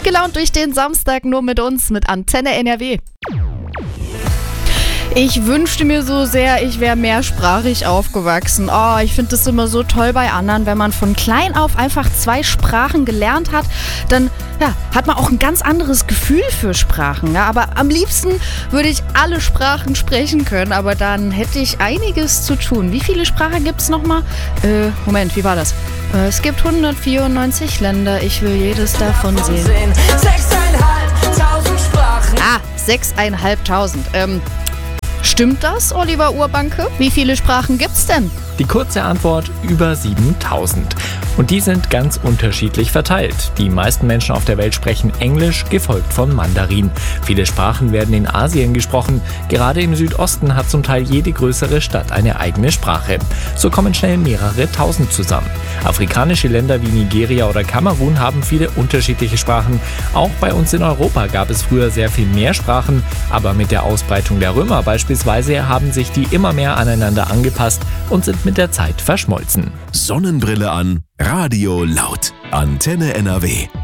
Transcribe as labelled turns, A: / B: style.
A: Gut gelaunt durch den Samstag nur mit uns, mit Antenne NRW. Ich wünschte mir so sehr, ich wäre mehrsprachig aufgewachsen. Oh, ich finde das immer so toll bei anderen, wenn man von klein auf einfach 2 Sprachen gelernt hat, dann hat man auch ein ganz anderes Gefühl für Sprachen. Ja? Aber am liebsten würde ich alle Sprachen sprechen können, aber dann hätte ich einiges zu tun. Wie viele Sprachen gibt es nochmal? Moment, wie war das? Es gibt 194 Länder, ich will jedes davon sehen. 6.500 Sprachen. 6.500. Stimmt das, Oliver Urbanke? Wie viele Sprachen gibt's denn?
B: Die kurze Antwort: über 7000. Und die sind ganz unterschiedlich verteilt. Die meisten Menschen auf der Welt sprechen Englisch, gefolgt von Mandarin. Viele Sprachen werden in Asien gesprochen. Gerade im Südosten hat zum Teil jede größere Stadt eine eigene Sprache. So kommen schnell mehrere tausend zusammen. Afrikanische Länder wie Nigeria oder Kamerun haben viele unterschiedliche Sprachen. Auch bei uns in Europa gab es früher sehr viel mehr Sprachen, aber mit der Ausbreitung der Römer beispielsweise haben sich die immer mehr aneinander angepasst und sind mit der Zeit verschmolzen.
C: Sonnenbrille an, Radio laut. Antenne NRW.